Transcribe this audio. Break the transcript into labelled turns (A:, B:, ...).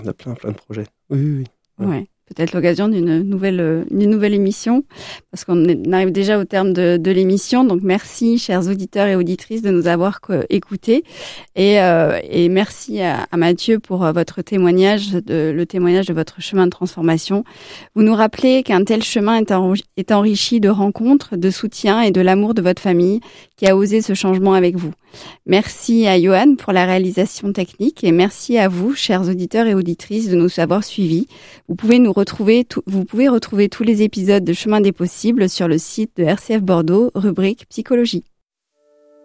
A: On a plein de projets. Oui.
B: Ouais. Peut-être l'occasion d'une nouvelle émission, parce qu'on arrive déjà au terme de l'émission. Donc merci, chers auditeurs et auditrices, de nous avoir écoutés, et merci à Mathieu pour votre témoignage, le témoignage de votre chemin de transformation. Vous nous rappelez qu'un tel chemin est enrichi de rencontres, de soutien et de l'amour de votre famille qui a osé ce changement avec vous. Merci à Johan pour la réalisation technique, et merci à vous, chers auditeurs et auditrices, de nous avoir suivis. Vous pouvez retrouver tous les épisodes de Chemin des Possibles sur le site de RCF Bordeaux, rubrique Psychologie.